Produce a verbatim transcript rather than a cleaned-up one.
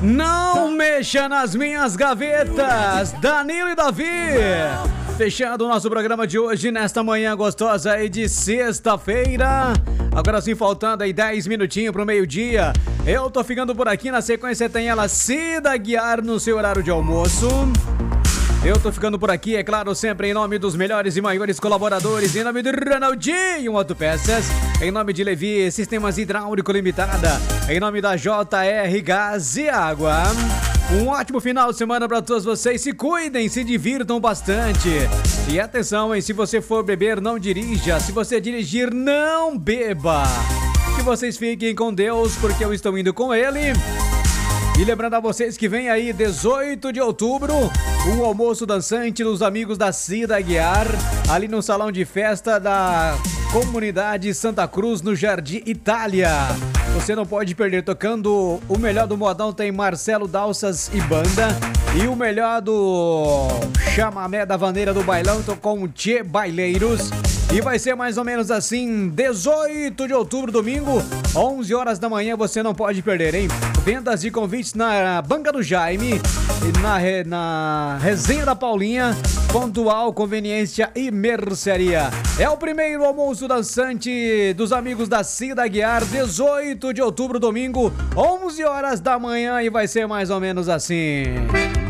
Não mexa nas minhas gavetas, Danilo e Davi. Fechando o nosso programa de hoje, nesta manhã gostosa aí de sexta-feira. Agora sim, faltando aí dez minutinhos pro meio-dia. Eu tô ficando por aqui, na sequência tem ela, Cida Guiar, no seu horário de almoço. Eu tô ficando por aqui, é claro, sempre em nome dos melhores e maiores colaboradores, em nome de Ronaldinho Autopeças, em nome de Levi Sistemas Hidráulico Limitada, em nome da J R Gás e Água. Um ótimo final de semana para todos vocês, se cuidem, se divirtam bastante. E atenção, hein, se você for beber, não dirija, se você dirigir, não beba. Que vocês fiquem com Deus, porque eu estou indo com Ele. E lembrando a vocês que vem aí, dezoito de outubro, o almoço dançante dos amigos da Cida Guiar, ali no salão de festa da comunidade Santa Cruz, no Jardim Itália. Você não pode perder, tocando o melhor do modão, tem Marcelo Dalças e banda. E o melhor do chamamé da vaneira do bailão, tô com o Tchê Baileiros. E vai ser mais ou menos assim, dezoito de outubro, domingo, onze horas da manhã, você não pode perder, hein? Vendas e convites na Banca do Jaime, na, na Resenha da Paulinha, Pontual, Conveniência e Mercearia. É o primeiro almoço dançante dos amigos da Cida Guiar, dezoito de outubro, domingo, onze horas da manhã, e vai ser mais ou menos assim.